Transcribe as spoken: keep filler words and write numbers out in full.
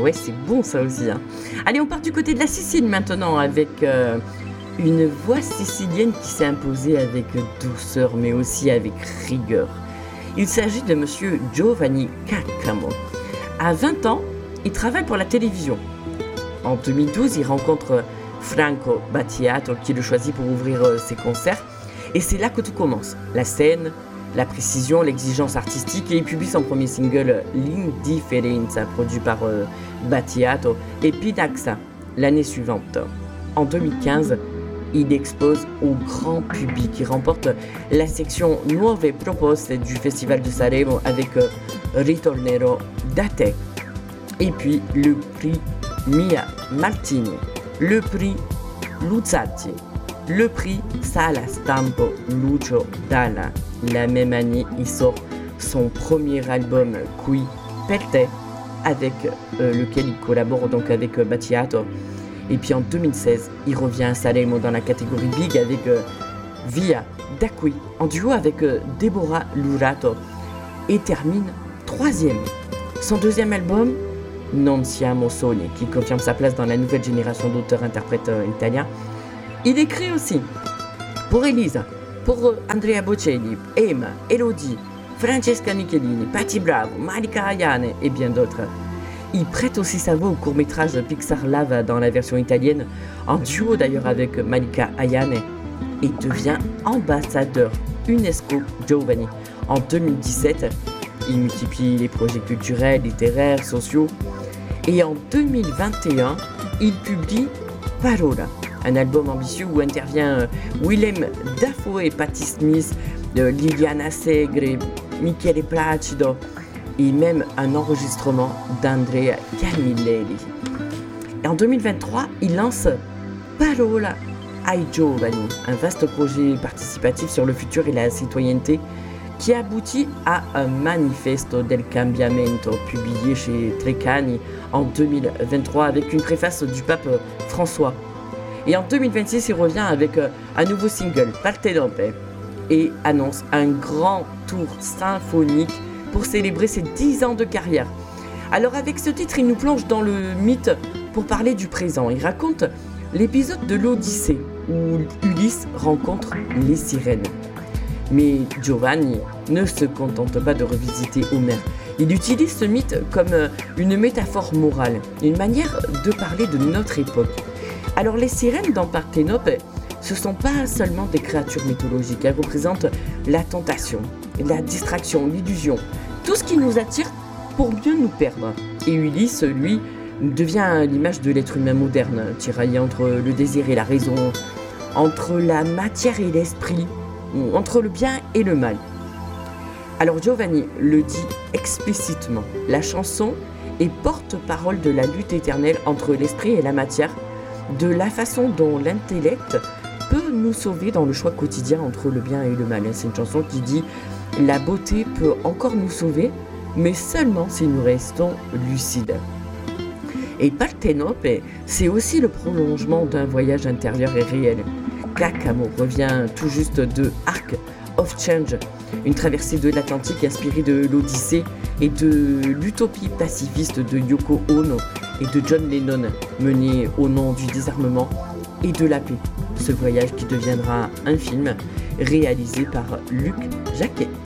ouais, c'est bon ça aussi. Hein. Allez, on part du côté de la Sicile maintenant avec euh, une voix sicilienne qui s'est imposée avec douceur mais aussi avec rigueur. Il s'agit de monsieur Giovanni Caccamo. À vingt ans, il travaille pour la télévision. En deux mille douze, il rencontre Franco Battiato qui le choisit pour ouvrir euh, ses concerts. Et c'est là que tout commence. La scène, la précision, l'exigence artistique, et il publie son premier single L'Indifferenza, produit par euh, Battiato, et Pinaxa l'année suivante. En deux mille quinze, il expose au grand public. Il remporte la section Nuove Proposte du Festival de Sanremo avec euh, Ritornerò da te. Et puis le prix Mia Martini, le prix Luzzati, le prix Sala Stampo Lucio Dalla. La même année, il sort son premier album Qui per te, avec euh, lequel il collabore donc avec euh, Battiato. Et puis en deux mille seize, il revient à Sanremo dans la catégorie Big avec euh, Via da qui, en duo avec euh, Deborah Lurato, et termine troisième. Son deuxième album, Non siamo soli, qui confirme sa place dans la nouvelle génération d'auteurs-interprètes euh, italiens. Il écrit aussi pour Elisa, pour euh, Andrea Bocelli, Emma, Elodie, Francesca Michelini, Patti Bravo, Malika Ayane et bien d'autres. Il prête aussi sa voix au court-métrage Pixar Lava dans la version italienne, en duo d'ailleurs avec Malika Ayane, et devient ambassadeur UNESCO Giovanni. En deux mille dix-sept, il multiplie les projets culturels, littéraires, sociaux, et en deux mille vingt et un, il publie Parola, un album ambitieux où intervient Willem Dafoe et Patti Smith, Liliana Segre, Michele Placido, et même un enregistrement d'Andrea Camilleri. Et en deux mille vingt-trois, il lance Parola ai Giovani, un vaste projet participatif sur le futur et la citoyenneté qui aboutit à un Manifesto del Cambiamento publié chez Treccani en deux mille vingt-trois avec une préface du pape François. Et en deux mille vingt-six, il revient avec un nouveau single, Partenope, et annonce un grand tour symphonique pour célébrer ses dix ans de carrière. Alors avec ce titre, il nous plonge dans le mythe pour parler du présent. Il raconte l'épisode de l'Odyssée où Ulysse rencontre les sirènes. Mais Giovanni ne se contente pas de revisiter Homère. Il utilise ce mythe comme une métaphore morale, une manière de parler de notre époque. Alors les sirènes dans Partenope, ce ne sont pas seulement des créatures mythologiques, elles représentent la tentation, la distraction, l'illusion, tout ce qui nous attire pour mieux nous perdre. Et Ulysse, lui, devient l'image de l'être humain moderne, tiraillé entre le désir et la raison, entre la matière et l'esprit, entre le bien et le mal. Alors Giovanni le dit explicitement, la chanson est porte-parole de la lutte éternelle entre l'esprit et la matière, de la façon dont l'intellect peut nous sauver dans le choix quotidien entre le bien et le mal. C'est une chanson qui dit « La beauté peut encore nous sauver, mais seulement si nous restons lucides ». Et Partenope, c'est aussi le prolongement d'un voyage intérieur et réel. Caccamo revient tout juste de Arc of Change, une traversée de l'Atlantique inspirée de l'Odyssée et de l'utopie pacifiste de Yoko Ono et de John Lennon, menée au nom du désarmement et de la paix. Ce voyage qui deviendra un film réalisé par Luc Jacquet.